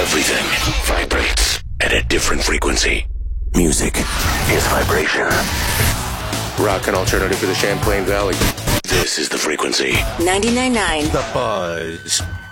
Everything vibrates at a different frequency. Music is vibration. Rock and alternative for the Champlain Valley. This is the frequency. 99.9 The Buzz.